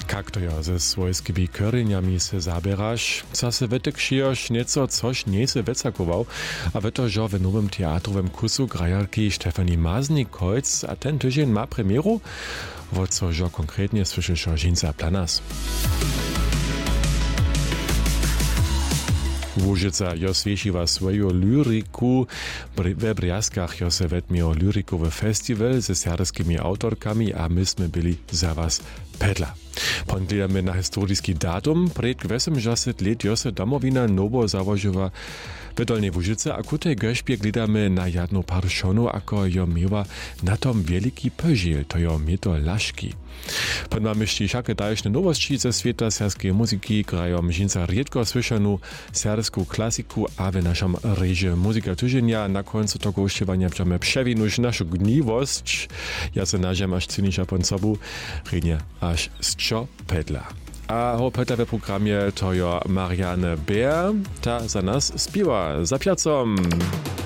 Jak to ja ze swojskimi korzeniami se zabierasz? Co se wetek šijoš nieco, coś nie se vecakował, a weto, że w nowym teatrowym kusu grajarki Stefanie Maznik-Kolc, a ten tydzień ma premieru? Wo co, że konkretnie słyszysz o Žinca Planas? Łużyca jo sviješiva svoju lyriku. We Brjaskach jo se vetmio lyrikowy festiwal ze serbskimi autorkami, a my sme byli za was pedla. Pogledamy na historiski datum. Pred 80 let jo se domowina nowo założyła w Dolnej Łużyce, a ku tej gośpie gledamy na jedną parszonu, ako jo miewa na tom wielki požiel, to jo mieto Laszki. Pod mamy všaké dalšie nowości ze sveta serskiej muzyki, grajom Žinca riedko słyszanu serską klasiku, a w naszym režie muzyka tydzienia na końcu tego uściewania będziemy przewinąć naszą gniwość. Ja se nażem aż cynisza pod sobą, rednie aż z czo pedla. A heute w programie to jo Marianne Beer, ta za nas śpiewa za piacom.